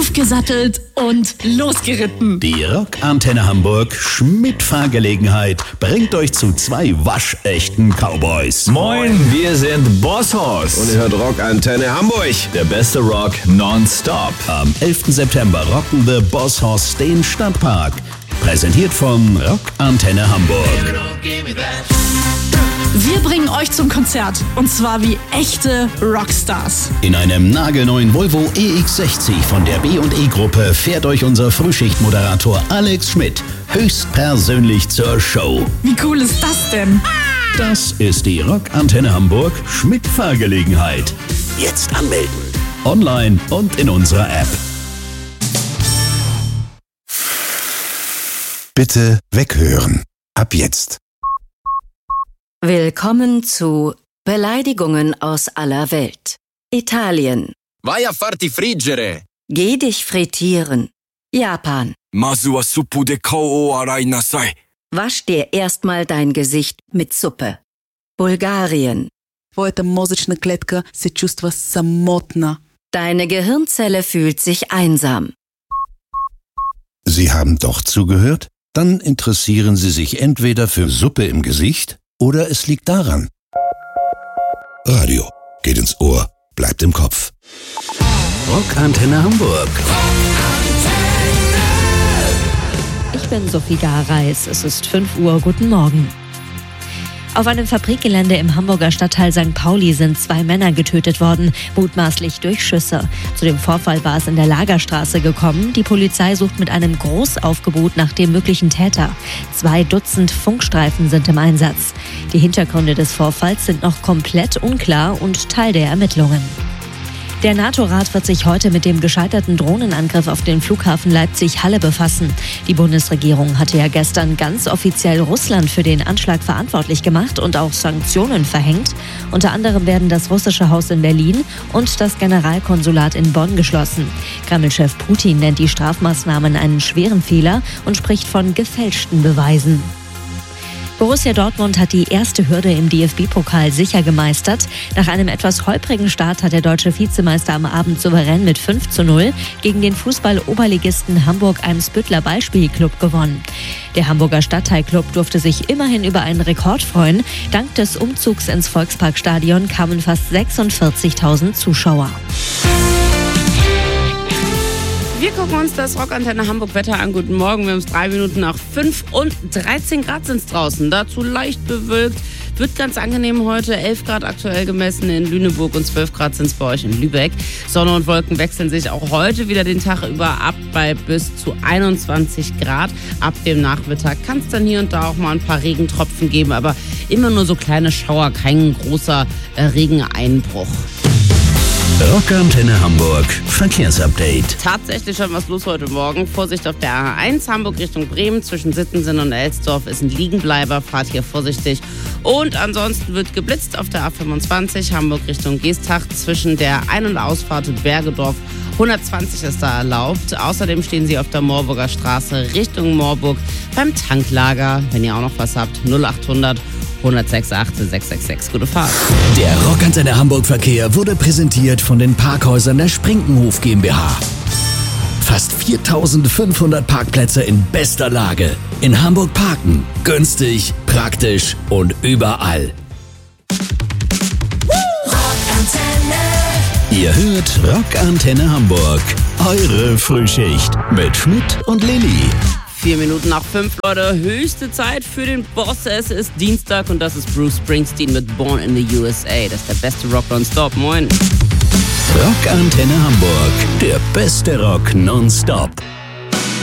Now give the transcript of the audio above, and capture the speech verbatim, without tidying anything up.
aufgesattelt und losgeritten. Die Rockantenne Hamburg Schmidt-Fahrgelegenheit bringt euch zu zwei waschechten Cowboys. Moin, wir sind Bosshorst. Und ihr hört Rockantenne Hamburg. Der beste Rock nonstop. Am elften September rocken The Bosshorst den Stadtpark. Präsentiert von Rockantenne Hamburg. Wir bringen euch zum Konzert. Und zwar wie echte Rockstars. In einem nagelneuen Volvo E X sechzig von der B und E-Gruppe fährt euch unser Frühschichtmoderator Alex Schmidt höchstpersönlich zur Show. Wie cool ist das denn? Das ist die Rockantenne Hamburg Schmidt-Fahrgelegenheit. Jetzt anmelden. Online und in unserer App. Bitte weghören. Ab jetzt. Willkommen zu Beleidigungen aus aller Welt. Italien. Vai a farti friggere. Geh dich frittieren. Japan. Mazu wa suppu de kao o arai nasai. Wasch dir erstmal dein Gesicht mit Suppe. Bulgarien. Твоята мозъчна клетка се чувства самотна. Deine Gehirnzelle fühlt sich einsam. Sie haben doch zugehört? Dann interessieren Sie sich entweder für Suppe im Gesicht oder es liegt daran. Radio geht ins Ohr, bleibt im Kopf. Rockantenne Hamburg. Ich bin Sophie Gareis. Es ist fünf Uhr. Guten Morgen. Auf einem Fabrikgelände im Hamburger Stadtteil Sankt Pauli sind zwei Männer getötet worden, mutmaßlich durch Schüsse. Zu dem Vorfall war es in der Lagerstraße gekommen. Die Polizei sucht mit einem Großaufgebot nach dem möglichen Täter. Zwei Dutzend Funkstreifen sind im Einsatz. Die Hintergründe des Vorfalls sind noch komplett unklar und Teil der Ermittlungen. Der NATO-Rat wird sich heute mit dem gescheiterten Drohnenangriff auf den Flughafen Leipzig-Halle befassen. Die Bundesregierung hatte ja gestern ganz offiziell Russland für den Anschlag verantwortlich gemacht und auch Sanktionen verhängt. Unter anderem werden das russische Haus in Berlin und das Generalkonsulat in Bonn geschlossen. Kreml-Chef Putin nennt die Strafmaßnahmen einen schweren Fehler und spricht von gefälschten Beweisen. Borussia Dortmund hat die erste Hürde im D F B-Pokal sicher gemeistert. Nach einem etwas holprigen Start hat der deutsche Vizemeister am Abend souverän mit fünf zu null gegen den Fußball-Oberligisten Hamburg-Eimsbüttler Ballspielclub gewonnen. Der Hamburger Stadtteilclub durfte sich immerhin über einen Rekord freuen. Dank des Umzugs ins Volksparkstadion kamen fast sechsundvierzigtausend Zuschauer. Wir gucken uns das Rockantenne Hamburg Wetter an. Guten Morgen, wir haben es drei Minuten nach fünf und dreizehn Grad sind es draußen. Dazu leicht bewölkt. Wird ganz angenehm heute. elf Grad aktuell gemessen in Lüneburg und zwölf Grad sind es bei euch in Lübeck. Sonne und Wolken wechseln sich auch heute wieder den Tag über ab bei bis zu einundzwanzig Grad. Ab dem Nachmittag kann es dann hier und da auch mal ein paar Regentropfen geben, aber immer nur so kleine Schauer, kein großer äh, Regeneinbruch. Rockantenne Hamburg Verkehrsupdate. Tatsächlich schon was los heute Morgen. Vorsicht auf der A eins Hamburg Richtung Bremen. Zwischen Sittensen und Elsdorf ist ein Liegenbleiber. Fahrt hier vorsichtig. Und ansonsten wird geblitzt auf der A fünfundzwanzig Hamburg Richtung Geestach. Zwischen der Ein- und Ausfahrt Bergedorf. hundertzwanzig ist da erlaubt. Außerdem stehen Sie auf der Moorburger Straße Richtung Moorburg beim Tanklager. Wenn ihr auch noch was habt, null achthundert hundertsechsundachtzig sechshundertsechsundsechzig. Gute Fahrt. Der Rockantenne Hamburg Verkehr wurde präsentiert von den Parkhäusern der Sprinkenhof GmbH. Fast viertausendfünfhundert Parkplätze in bester Lage. In Hamburg parken. Günstig, praktisch und überall. Rockantenne. Ihr hört Rockantenne Hamburg. Eure Frühschicht mit Schmidt und Lilly. Vier Minuten nach fünf, Leute. Höchste Zeit für den Boss. Es ist Dienstag und das ist Bruce Springsteen mit Born in the U S A. Das ist der beste Rock nonstop. Moin. Rockantenne Hamburg. Der beste Rock nonstop.